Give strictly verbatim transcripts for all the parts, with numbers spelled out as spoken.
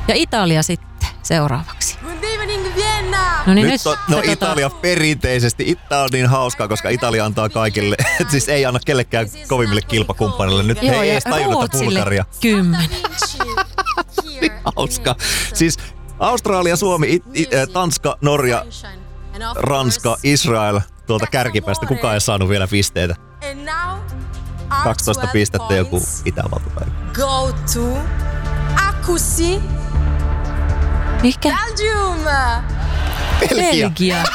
Ja Italia sitten seuraavaksi. No niin, nyt, nyt on, no Italia perinteisesti. Italia on niin hauskaa, koska Italia antaa kaikille, siis ei anna kellekään kovimmille kilpakumppanille. Nyt Joo, he ei edes tajunnut Bulgaria. Kymmenen. Niin hauska. Siis Australia, Suomi, it, it, Tanska, Norja, Ranska, Israel tuolta kärkipäästä. Kukaan ei saanut vielä pisteitä. kaksitoista pistettä joku Itävalta tai. Go to Akusi. Mikä? Belgium. Belgia. Belgia.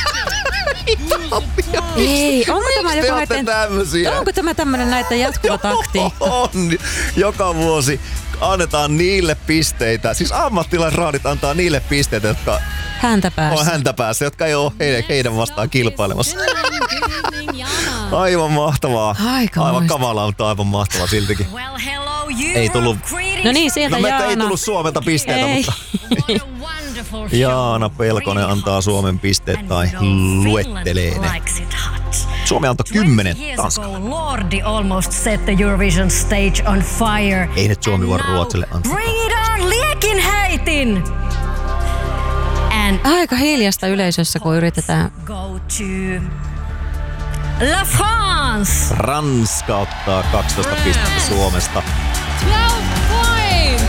Ei, onko tämä joku näiden, onko tämä tämmöinen näiden jatkuva taktiikka? On, joka vuosi annetaan niille pisteitä, siis ammattilaisraadit antaa niille pisteitä, jotka häntä päässä. on häntä päässä, jotka ei ole heidän, heidän vastaan kilpailemassa. Aivan mahtavaa. Aika aivan muista. kamalaa, mutta aivan mahtavaa siltikin. Ei tullut. No niin, sieltä no, Jaana. Ei tullut Suomelta pisteitä, ei. mutta Jaana Pelkonen antaa Suomen pisteet tai luettelee ne. Suomi antoi kymmenen Tanskalle. Lordi almost set the Eurovision stage on fire. Ei nyt Suomi voi Ruotsille antaa. Bring it on, liekin heitin! And Aika hiljasta yleisössä, kun yritetään. go to La France! Ranska ottaa kaksitoista pistettä Suomesta. twelve points.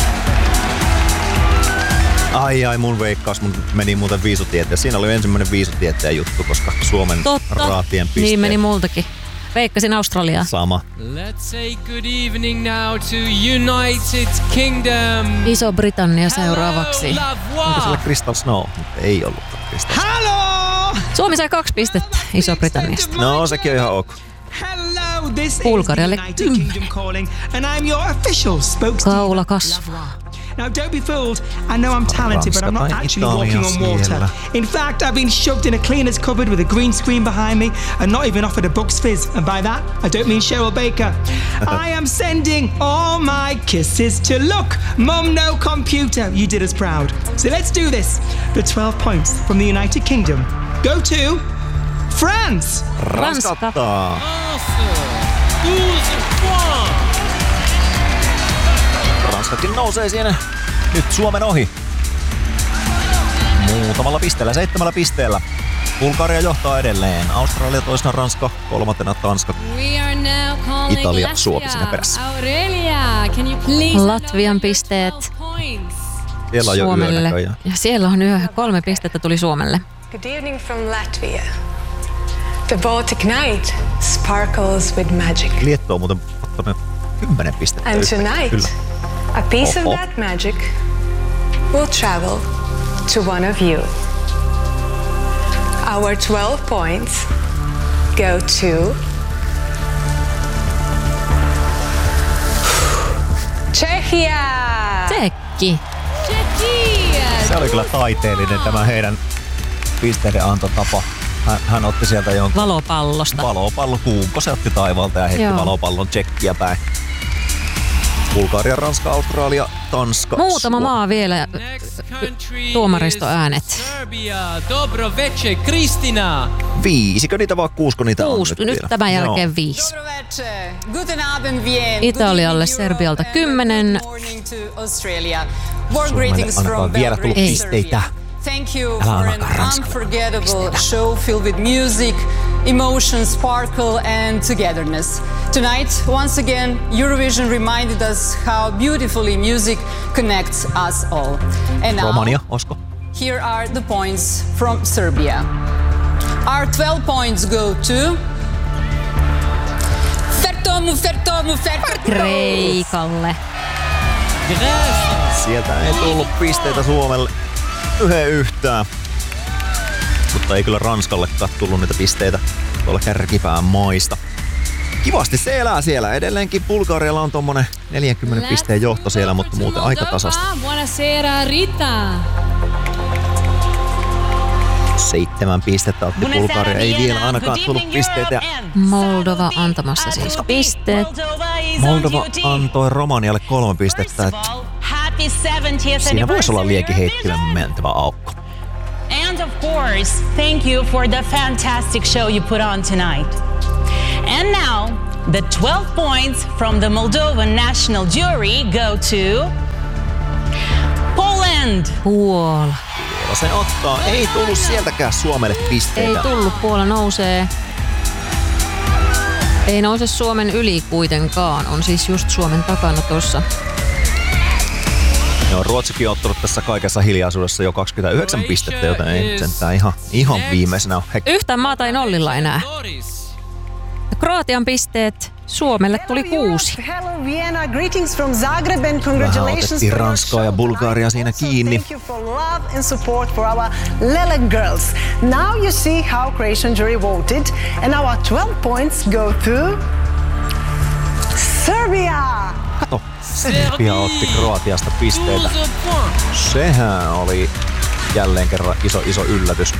Ai ai, mun veikkaus mun meni muuten viisutieteen. Siinä oli ensimmäinen viisutieteen juttu, koska Suomen Totta. raatien pisteet. Niin meni multakin. Veikkasin Australiaa. Sama. Let's say good evening now to United Kingdom. Iso-Britannia seuraavaksi. Onko siellä Crystal Snow? Mutta ei ollut Crystal Snow. Hello! Suomi sai kaksi pistettä Iso-Britanniasta. No, sekin on ihan ok. Hello, this is Bulgarialle the United Kingdom calling, and I'm your official spokesman. Kaula kasvaa. Now, don't be fooled. I know I'm talented, but I'm not Ranska actually tai walking on Italia water. siellä. In fact, I've been shoved in a cleaner's cupboard with a green screen behind me and not even offered a Bucks Fizz. And by that, I don't mean Cheryl Baker. I am sending all my kisses to look. Mum, no computer. You did us proud. So let's do this. The twelve points from the United Kingdom go to France. Ranska ottaa. Ranskakin nousee siinä nyt Suomen ohi. Muutamalla pisteellä, seitsemällä pisteellä. Bulgaria johtaa edelleen. Australia toisena, Ranska kolmantena, Tanska, Italia, Suomi siinä perässä. Latvian pisteet Siellä on jo yö Suomelle. näköjään. Ja siellä on yö. Kolme pistettä tuli Suomelle. Good evening from Latvia. The Baltic night sparkles with magic. Liettua on muuten ottanut kymmenen pistettä. And yhtäkkiä. tonight, Kyllä. a piece Oho. of that magic will travel to one of you. Our twelve points go to Czechia. Tsekki. Se oli kyllä taiteellinen tämä heidän pisteiden antotapa. Hän, hän otti sieltä jonkun Valopallosta. valopallon, kuukko se otti taivaalta ja heitti Joo. valopallon Tsekkiä päin. Bulgaria, Ranska, Australia, Tanska. Muutama Suo- maa vielä. Next country Tuomaristoäänet. is Serbia. Dobro večer, Kristina. Viisikö niitä vai kuusko niitä Kuusi. on Nyt vielä? tämän Joo. jälkeen viisi. Guten Abend, Vienna. Italialle Serbialta kymmenen. Good morning to Australia. Warm Suomelle greetings ainakaan from vielä Belgrade, tullut Ei. pisteitä. Thank you Älä for annakaan an Ranskalle unforgettable show filled with music, emotion, sparkle and togetherness. Tonight, once again, Eurovision reminded us how beautifully music connects us all. And now, Romania, osko? here are the points from Serbia. Our twelve points go to Fertomu, Fertomu, Fertomu. Kreikalle. Sieltä ei tullut pisteitä Suomelle yhden yhtään. Mutta ei kyllä Ranskallekaan tullut niitä pisteitä tuolla kärkipään maista. Kivasti se elää siellä. Edelleenkin Bulgarialla on tommonen neljäkymmentä pisteen johto siellä, mutta muuten aika tasasta. Buonasera Rita. Seitsemän pistettä otti Bulgaria. Ei vielä ainakaan tullut pisteitä. Moldova antamassa siis pisteet. Moldova antoi Romanialle kolme pistettä. Et siinä voisi olla liekin heittimen mentävä aukko. And of course, thank you for the fantastic show you put on tonight. And now, the twelve points from the Moldovan National Jury go to And Puola. Puola se ottaa. Ei tullut sieltäkään Suomelle pisteitä. Ei tullut. Puola nousee. Ei nouse Suomen yli kuitenkaan. On siis just Suomen takana tuossa. Joo, Ruotsikin on ottanut tässä kaikessa hiljaisuudessa jo kaksikymmentäyhdeksän pistettä, joten ei sentään ihan, ihan viimeisenä ole. He... Yhtään maata ei nollilla enää. Kroatian pisteet Suomelle tuli kuusi. Hello Vienna, greetings from Zagreb and congratulations. Vähän Ranskaa ja Bulgaria siinä kiinni. Thank you for love and support for our Lele girls. Now you see how Croatian jury voted and our twelve points go to Serbia. Kato, Serbia otti Kroatiasta pisteitä. Sehän oli jälleen kerran iso iso yllätys.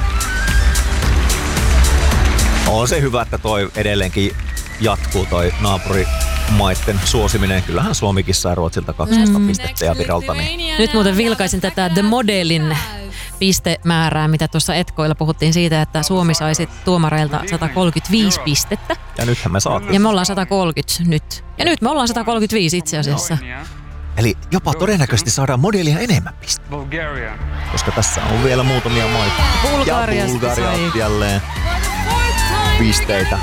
On se hyvä, että toi edelleenkin jatkuu toi naapurimaitten suosiminen. Kyllähän Suomikin sai Ruotsilta kaksitoista mm. pistettä ja Viralta. Niin. Nyt muuten vilkaisin tätä The Modelin pistemäärää, mitä tuossa etkoilla puhuttiin siitä, että Suomi saisi tuomareilta sata kolmekymmentäviisi pistettä. Ja nythän me saatiin. Ja me ollaan sata kolmekymmentä nyt. Ja nyt me ollaan sata kolmekymmentäviisi itse asiassa. Eli jopa todennäköisesti saadaan Modelia enemmän pistettä. Koska tässä on vielä muutamia maita. Bulgaria, ja Bulgaria otti jälleen pisteitä.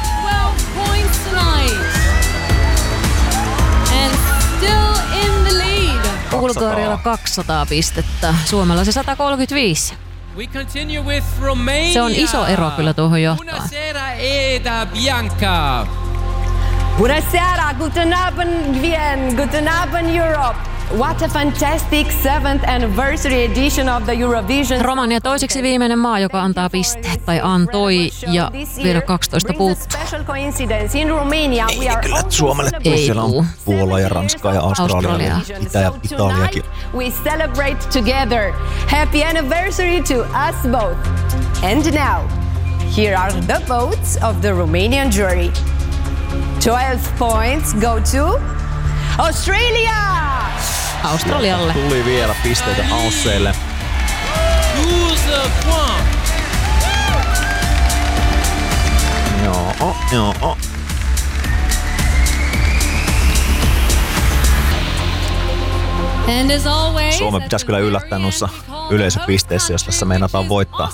Bulgarialla kaksisataa pistettä, Suomella se sata kolmekymmentäviisi. Se on iso ero kyllä tuohon johtoon. Buonasera, guten Abend Wien, guten Abend Europe. What a fantastic seventh anniversary edition of the Eurovision. Romania toiseksi viimeinen maa, joka antaa pisteet, tai antoi, ja vielä kaksitoista puuttuu. Ei kyllä Suomelle tule, siellä on Puola ja Ranska ja Australia, Australia. Ja Itä- ja Italiakin. We celebrate together. Happy anniversary to us both. And now, here are the votes of the Romanian jury. twelve points go to Australia! Australialle. Tuli vielä pisteitä Ausseille. Joo, joo. And as always, Suomen pitäisi kyllä yllättää noissa yleisöpisteissä, jos tässä meinataan voittaa.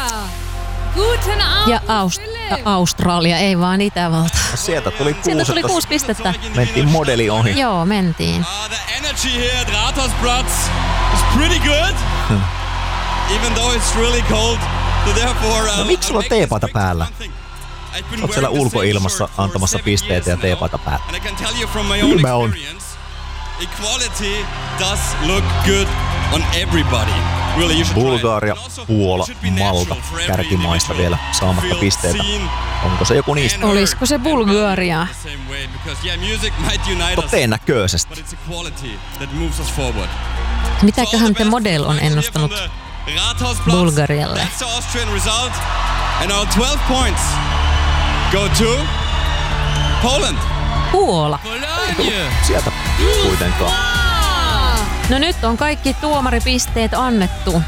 Ja Aust- Australia, ei vaan Itävalta. Sieltä tuli kuusi, Sieltä tuli kuusi pistettä. Mentiin Modeli ohi. Joo, mentiin. Uh, the energy here at Rathausplatz is pretty good. Even though it's really cold. So therefore, uh, no miksi sulla on teepaita päällä? Oot siellä ulkoilmassa antamassa pisteitä ja teepaita päällä. Kylmä on. Equality does look good on everybody. Really, you should Bulgaria, Puola, Malta kärkimaista vielä saamatta pisteitä. Onko se joku niistä? Olisiko se Bulgaria? Todennäköisesti. Mitäköhän The Model on ennustanut Bulgarialle? And our twelve points go to Poland. Puola. Sieltä kuitenkaan. No nyt on kaikki tuomaripisteet annettu.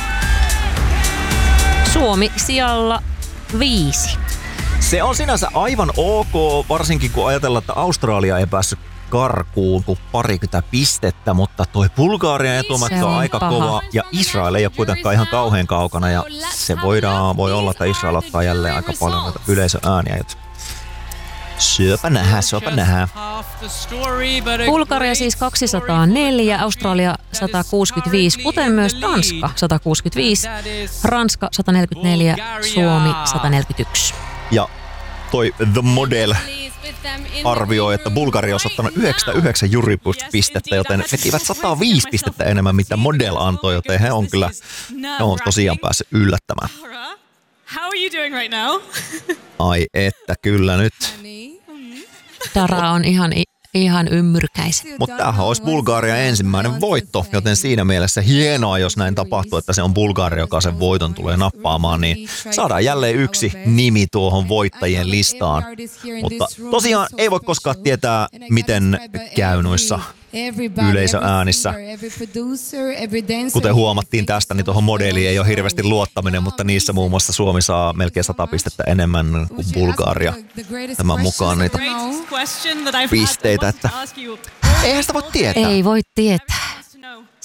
Suomi sijalla viisi. Se on sinänsä aivan ok, varsinkin kun ajatellaan, että Australia ei päässyt karkuun kuin parikymmentä pistettä, mutta toi Bulgarian etumatka on aika paha. Kova ja Israel ei ole kuitenkaan ihan kauhean kaukana ja se voidaan, voi olla, että Israel ottaa jälleen aika paljon noita yleisöääniä, joten syöpä nähä, syöpä nähä. Bulgaria siis kaksisataaneljä, Australia sata kuusikymmentäviisi, kuten myös Tanska sata kuusikymmentäviisi, Ranska sata neljäkymmentäneljä, Suomi sata neljäkymmentäyksi. Ja toi The Model arvioi, että Bulgaria on ottanut yhdeksänkymmentäyhdeksän juripistettä, joten vetivät sata viisi pistettä enemmän, mitä Model antoi, joten he on kyllä he on tosiaan päässyt yllättämään. How are you doing right now? Ai että kyllä nyt. Tara on ihan, ihan ymmyrkäisen. Mutta tämähän olisi Bulgarian ensimmäinen voitto, joten siinä mielessä hienoa, jos näin tapahtuu, että se on Bulgaria, joka sen voiton tulee nappaamaan, niin saadaan jälleen yksi nimi tuohon voittajien listaan. Mutta tosiaan ei voi koskaan tietää, miten käy noissa yleisöäänissä. Kuten huomattiin tästä, niin tuohon modeliin ei ole hirveästi luottaminen, mutta niissä muun muassa Suomi saa melkein sata pistettä enemmän kuin Bulgaria. Tämän mukaan niitä pisteitä, että eihän sitä voi tietää. Ei voi tietää.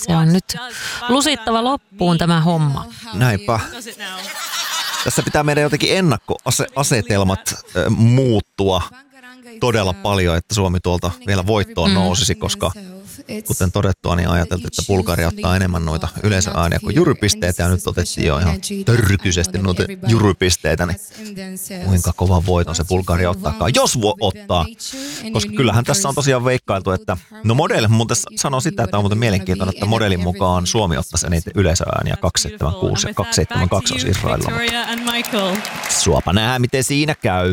Se on nyt lusittava loppuun tämä homma. Näinpä. Tässä pitää meidän jotenkin ennakkoasetelmat äh, muuttua todella paljon, että Suomi tuolta vielä voittoon nousisi, koska kuten todettua, niin ajateltiin, että Bulgaria ottaa enemmän noita yleisöääniä kuin jurypisteitä, ja nyt otettiin jo ihan törkyisesti noita jurypisteitä, niin kuinka kovan voiton se Bulgaria ottaakaan, jos voi ottaa. Koska kyllähän tässä on tosiaan veikkailtu, että no modeli, muuten sanon sitä, että on muuten mielenkiintoinen, että modelin mukaan Suomi ottaisi eniten yleisöääniä kaksisataaseitsemänkymmentäkuusi ja kaksisataaseitsemänkymmentäkaksi on Israelilla. Suopa nähdään, miten siinä käy.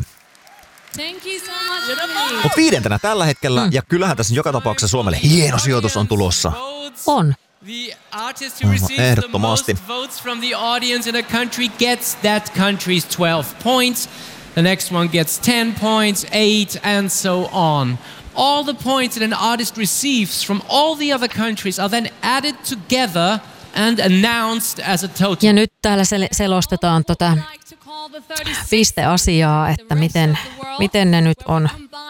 Mutta viidentenä tällä hetkellä, mm. ja kyllähän tässä joka tapauksessa Suomelle hieno sijoitus on tulossa. On. Ehdottomasti. The next one gets ten points, eight, and so on. All the points that an artist receives from all the other countries are then added together and announced as a total. Ja nyt täällä sel- selostetaan tota pisteasiaa, että miten, miten ne nyt on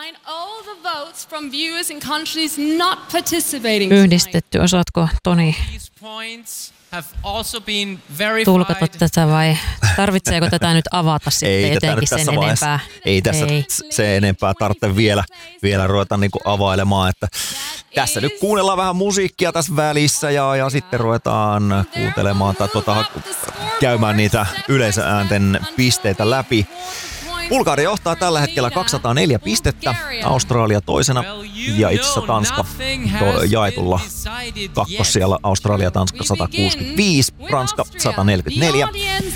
yhdistetty. Osaatko, Toni, tulkata tätä vai tarvitseeko tätä nyt avata sitten ei jotenkin sen enempää? Vaiheessa. Ei tässä ei. se enempää tarvitse vielä, vielä ruveta niinku availemaan. Että tässä nyt kuunnellaan vähän musiikkia tässä välissä ja, ja sitten ruvetaan kuuntelemaan tai tuota, käymään niitä yleisöäänten pisteitä läpi. Bulgaria johtaa tällä hetkellä kaksisataaneljä pistettä, Australia toisena ja itse asiassa Tanska to- jaetulla kakkossijalla. Australia, Tanska sata kuusikymmentäviisi, Ranska sata neljäkymmentäneljä.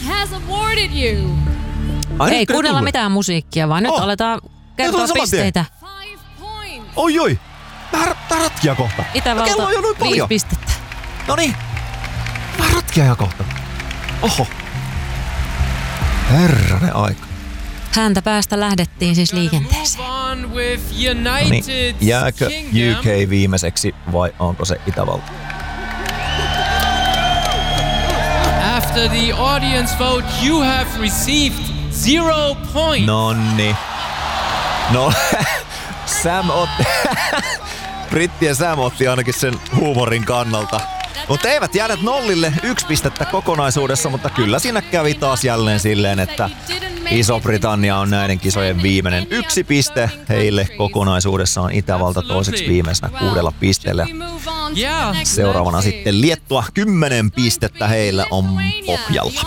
Ai, ei kuunnella mitään musiikkia, vaan nyt oh. aletaan kertoa pisteitä. Oi oi, tää, tää ratkia kohta. Itävalta viisi pistettä. Noniin, tää ratkia jo kohta. Oho, herranen aika. Häntä päästä lähdettiin siis liikenteeseen. No niin, jääkö U K viimeiseksi vai onko se Itävalta? After the audience vote, you have received zero points. Nonni. No, Sam otti, brittien Sam otti ainakin sen huumorin kannalta. Mutta eivät jääneet nollille yksi pistettä kokonaisuudessa, mutta kyllä siinä kävi taas jälleen silleen, että Iso-Britannia on näiden kisojen viimeinen yksi piste. Heille kokonaisuudessaan Itävalta toiseksi viimeisenä kuudella pisteellä. Seuraavana sitten Liettua, kymmenen pistettä heillä on pohjalla.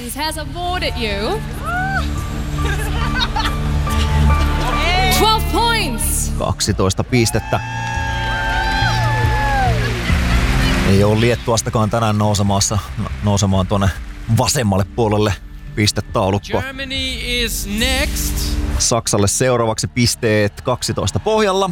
kaksitoista pistettä. Ei ole Liettuastakaan tänään nousemassa, nousemaan tuonne vasemmalle puolelle pistetaulukko. Saksalle seuraavaksi pisteet kaksitoista pohjalla.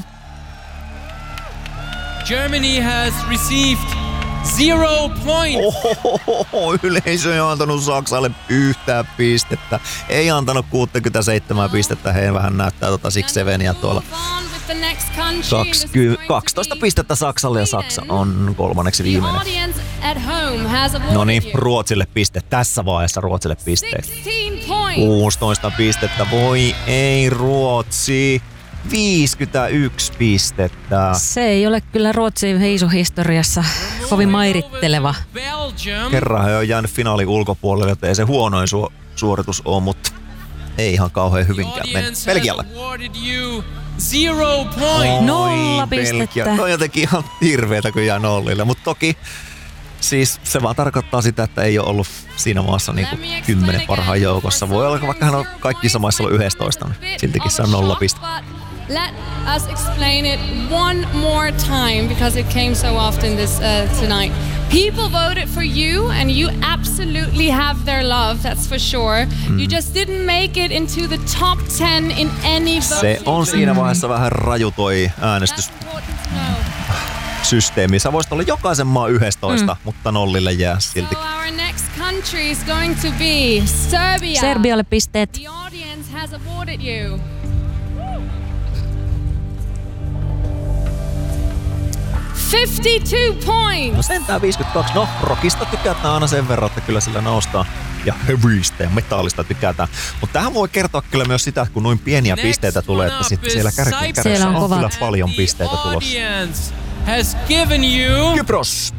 Germany has received zero points. Ohohoho, yleisö ei antanut Saksalle yhtään pistettä. Ei antanut kuusikymmentäseitsemän pistettä. He vähän näyttää tota Six Seveniä tuolla. kaksikymmentä, kaksitoista pistettä Saksalle ja Saksa on kolmanneksi viimeinen. No niin, Ruotsille piste. Tässä vaiheessa Ruotsille pisteet. kuusitoista pistettä. Voi ei Ruotsi. viisikymmentäyksi pistettä. Se ei ole kyllä Ruotsin hiisuhistoriassa kovin mairitteleva. Kerran he on jäänyt finaalin ulkopuolelle, että ei se huonoin su- suoritus ole, mutta ei ihan kauhean hyvinkään mennyt. Belgialle. Zero point. Nolla pistettä. Belgia. No jotenkin ihan hirveetä, kun jää nollille, mutta toki siis se vaan tarkoittaa sitä, että ei ole ollut siinä maassa niinku kymmenen parhaan joukossa. Voi olla, vaikka hän on kaikissa maissa ollut yksitoista, niin siltikin se on nolla pistettä. Let us explain it one more time because it came so often this uh, tonight. People voted for you and you absolutely have their love, that's for sure. Mm. You just didn't make it into the top ten in any vote. Se on siinä vaiheessa vähän raju toi äänestys. Systeemi. Sä voisit olla jokaisen maan yksitoista, mm. mutta nollille jää silti. So our next country is going to be Serbia. Serbialle pisteet. The audience has awarded you. fifty-two points. No sentään viisikymmentäkaksi. No, rockista tykätään aina sen verran, että kyllä sillä noustaan. Ja heavystä ja metallista tykätään. Mutta tähän voi kertoa kyllä myös sitä, että kun noin pieniä pisteitä tulee, että sitten siellä kärkikädessä on, on kyllä paljon pisteitä tulossa. Kypros.